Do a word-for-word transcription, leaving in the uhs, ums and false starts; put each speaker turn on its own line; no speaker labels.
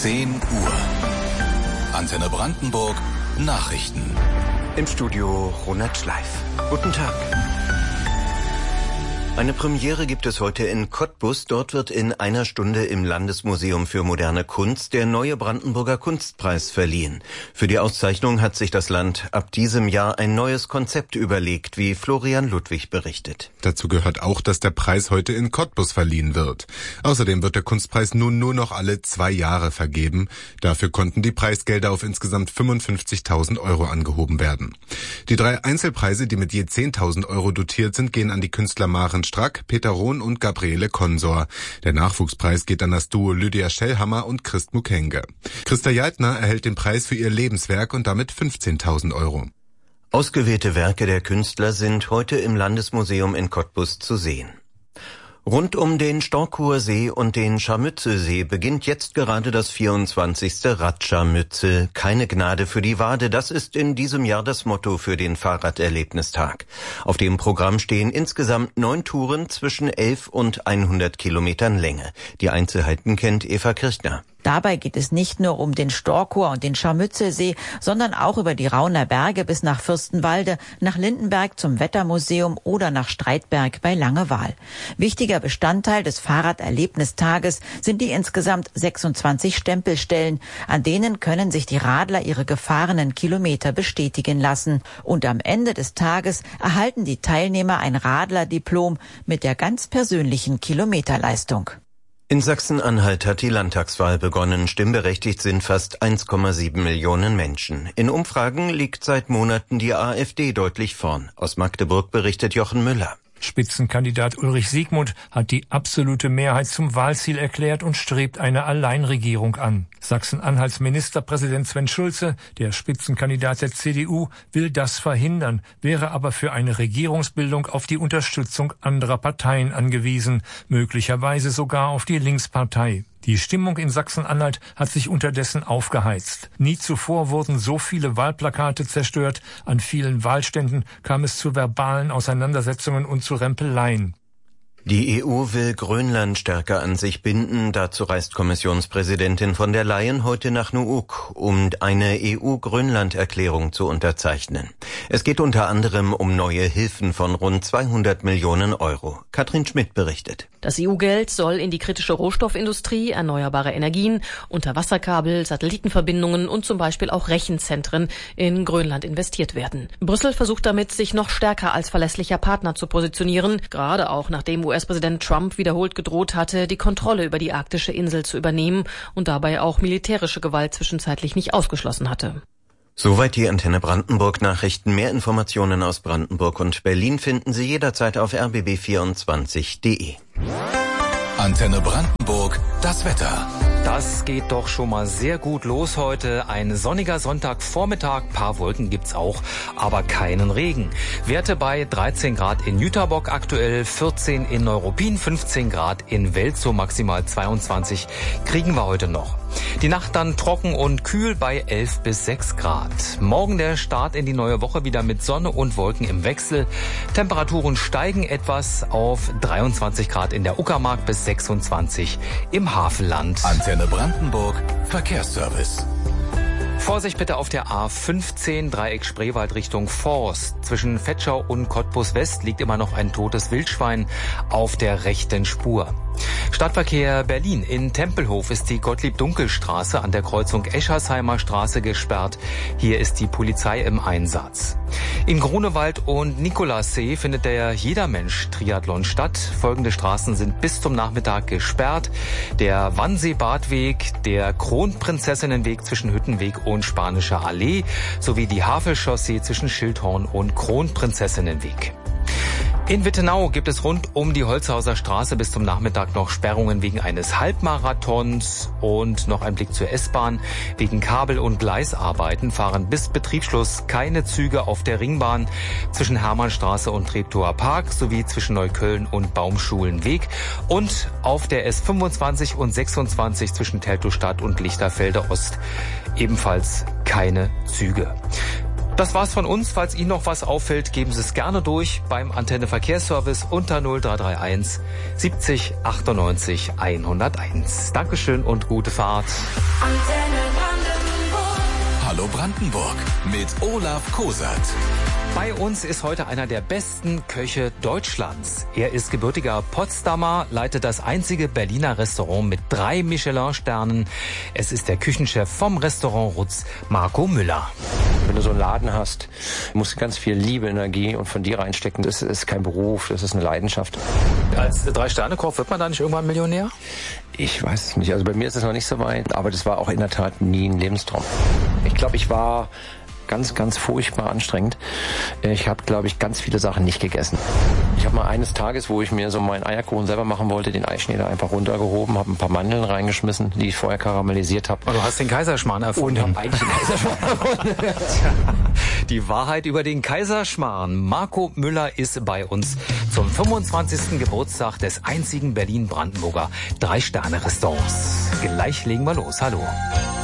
zehn Uhr. Antenne Brandenburg Nachrichten.
Im Studio Ronald Schleif. Guten Tag. Eine Premiere gibt es heute in Cottbus. Dort wird in einer Stunde im Landesmuseum für moderne Kunst der neue Brandenburger Kunstpreis verliehen. Für die Auszeichnung hat sich das Land ab diesem Jahr ein neues Konzept überlegt, wie Florian Ludwig berichtet.
Dazu gehört auch, dass der Preis heute in Cottbus verliehen wird. Außerdem wird der Kunstpreis nun nur noch alle zwei Jahre vergeben. Dafür konnten die Preisgelder auf insgesamt fünfundfünfzigtausend Euro angehoben werden. Die drei Einzelpreise, die mit je zehntausend Euro dotiert sind, gehen an die Künstler Maren Strack, Peter Rohn und Gabriele Konsor. Der Nachwuchspreis geht an das Duo Lydia Schellhammer und Christ Mukenge. Christa Jeitner erhält den Preis für ihr Lebenswerk und damit fünfzehntausend Euro.
Ausgewählte Werke der Künstler sind heute im Landesmuseum in Cottbus zu sehen. Rund um den Storkower See und den Scharmützelsee beginnt jetzt gerade das vierundzwanzigste Radscharmützel. Keine Gnade für die Wade, das ist in diesem Jahr das Motto für den Fahrraderlebnistag. Auf dem Programm stehen insgesamt neun Touren zwischen elf und hundert Kilometern Länge. Die Einzelheiten kennt Eva Kirchner.
Dabei geht es nicht nur um den Storkower und den Scharmützelsee, sondern auch über die Rauner Berge bis nach Fürstenwalde, nach Lindenberg zum Wettermuseum oder nach Streitberg bei Langewaal. Wichtiger Bestandteil des Fahrraderlebnistages sind die insgesamt sechsundzwanzig Stempelstellen. An denen können sich die Radler ihre gefahrenen Kilometer bestätigen lassen. Und am Ende des Tages erhalten die Teilnehmer ein Radlerdiplom mit der ganz persönlichen Kilometerleistung.
In Sachsen-Anhalt hat die Landtagswahl begonnen. Stimmberechtigt sind fast eins Komma sieben Millionen Menschen. In Umfragen liegt seit Monaten die AfD deutlich vorn. Aus Magdeburg berichtet Jochen Müller.
Spitzenkandidat Ulrich Siegmund hat die absolute Mehrheit zum Wahlziel erklärt und strebt eine Alleinregierung an. Sachsen-Anhalts Ministerpräsident Sven Schulze, der Spitzenkandidat der C D U, will das verhindern, wäre aber für eine Regierungsbildung auf die Unterstützung anderer Parteien angewiesen, möglicherweise sogar auf die Linkspartei. Die Stimmung in Sachsen-Anhalt hat sich unterdessen aufgeheizt. Nie zuvor wurden so viele Wahlplakate zerstört. An vielen Wahlständen kam es zu verbalen Auseinandersetzungen und zu Rempeleien.
Die E U will Grönland stärker an sich binden. Dazu reist Kommissionspräsidentin von der Leyen heute nach Nuuk, um eine E U-Grönland-Erklärung zu unterzeichnen. Es geht unter anderem um neue Hilfen von rund zweihundert Millionen Euro. Katrin Schmidt berichtet.
Das E U-Geld soll in die kritische Rohstoffindustrie, erneuerbare Energien, Unterwasserkabel, Satellitenverbindungen und zum Beispiel auch Rechenzentren in Grönland investiert werden. Brüssel versucht damit, sich noch stärker als verlässlicher Partner zu positionieren, gerade auch nachdem U S-Präsident Trump wiederholt gedroht hatte, die Kontrolle über die arktische Insel zu übernehmen und dabei auch militärische Gewalt zwischenzeitlich nicht ausgeschlossen hatte.
Soweit die Antenne Brandenburg Nachrichten. Mehr Informationen aus Brandenburg und Berlin finden Sie jederzeit auf r b b vierundzwanzig punkt d e.
Antenne Brandenburg, das Wetter.
Das geht doch schon mal sehr gut los heute. Ein sonniger Sonntagvormittag, paar Wolken gibt's auch, aber keinen Regen. Werte bei dreizehn Grad in Jüterbock aktuell, vierzehn in Neuruppin, fünfzehn Grad in Welzow, maximal zweiundzwanzig kriegen wir heute noch. Die Nacht dann trocken und kühl bei elf bis sechs Grad. Morgen der Start in die neue Woche wieder mit Sonne und Wolken im Wechsel. Temperaturen steigen etwas auf dreiundzwanzig Grad in der Uckermark bis sechsundzwanzig im Havelland.
Antenne Brandenburg, Verkehrsservice.
Vorsicht bitte auf der A fünfzehn, Dreieck Spreewald Richtung Forst. Zwischen Vetschau und Cottbus West liegt immer noch ein totes Wildschwein auf der rechten Spur. Stadtverkehr Berlin. In Tempelhof ist die Gottlieb-Dunkel-Straße an der Kreuzung Eschersheimer Straße gesperrt. Hier ist die Polizei im Einsatz. In Grunewald und Nikolassee findet der Jedermensch-Triathlon statt. Folgende Straßen sind bis zum Nachmittag gesperrt. Der Wannsee-Badweg, der Kronprinzessinnenweg zwischen Hüttenweg und Spanischer Allee sowie die Havelchaussee zwischen Schildhorn und Kronprinzessinnenweg. In Wittenau gibt es rund um die Holzhauser Straße bis zum Nachmittag noch Sperrungen wegen eines Halbmarathons und noch ein Blick zur S-Bahn. Wegen Kabel- und Gleisarbeiten fahren bis Betriebsschluss keine Züge auf der Ringbahn zwischen Hermannstraße und Treptower Park sowie zwischen Neukölln und Baumschulenweg und auf der S fünfundzwanzig und sechsundzwanzig zwischen Teltowstadt und Lichterfelde Ost ebenfalls keine Züge. Das war's von uns. Falls Ihnen noch was auffällt, geben Sie es gerne durch beim Antenne Verkehrsservice unter null drei drei eins siebzig achtundneunzig hunderteins. Dankeschön und gute Fahrt.
Antenne Brandenburg. Hallo Brandenburg mit Olaf Kosert.
Bei uns ist heute einer der besten Köche Deutschlands. Er ist gebürtiger Potsdamer, leitet das einzige Berliner Restaurant mit drei Michelin-Sternen. Es ist der Küchenchef vom Restaurant Rutz, Marco Müller.
Wenn du so einen Laden hast, musst du ganz viel Liebe, Energie und von dir reinstecken. Das ist kein Beruf, das ist eine Leidenschaft.
Als Drei-Sterne-Koch wird man da nicht irgendwann Millionär?
Ich weiß es nicht. Also bei mir ist es noch nicht so weit, aber das war auch in der Tat nie ein Lebenstraum. Ich glaube, ich war ganz, ganz furchtbar anstrengend. Ich habe, glaube ich, ganz viele Sachen nicht gegessen. Ich habe mal eines Tages, wo ich mir so meinen Eierkuchen selber machen wollte, den Eischneider einfach runtergehoben, habe ein paar Mandeln reingeschmissen, die ich vorher karamellisiert habe.
Und du hast den Kaiserschmarrn erfunden.
Und habe eigentlich den Kaiserschmarrn erfunden.
Die Wahrheit über den Kaiserschmarrn. Marco Müller ist bei uns zum fünfundzwanzigsten Geburtstag des einzigen Berlin-Brandenburger Drei-Sterne-Restaurants. Gleich legen wir los. Hallo.